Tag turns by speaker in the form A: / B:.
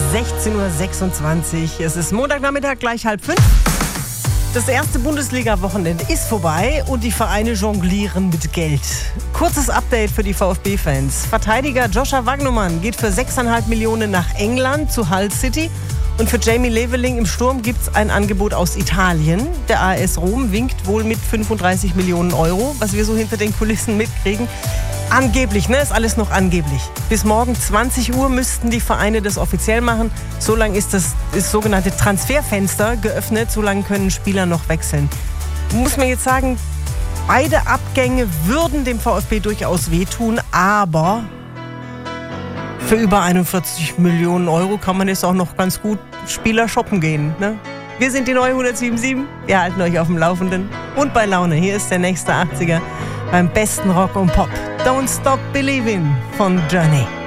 A: 16.26 Uhr. Es ist Montagnachmittag, gleich 4:30. Das erste Bundesliga-Wochenende ist vorbei und die Vereine jonglieren mit Geld. Kurzes Update für die VfB-Fans. Verteidiger Joshua Wagnumann geht für 6,5 Millionen nach England zu Hull City. Und für Jamie Leveling im Sturm gibt es ein Angebot aus Italien. Der AS Rom winkt wohl mit 35 Millionen Euro, was wir so hinter den Kulissen mitkriegen. Angeblich, ist alles noch angeblich. Bis morgen 20 Uhr müssten die Vereine das offiziell machen. So lange ist das sogenannte Transferfenster geöffnet. So lange können Spieler noch wechseln. Muss man jetzt sagen, beide Abgänge würden dem VfB durchaus wehtun, aber für über 41 Millionen Euro kann man jetzt auch noch ganz gut Spieler shoppen gehen. Ne? Wir sind die neue 107.7. Wir halten euch auf dem Laufenden und bei Laune. Hier ist der nächste 80er beim besten Rock und Pop. Don't Stop Believin' von Journey.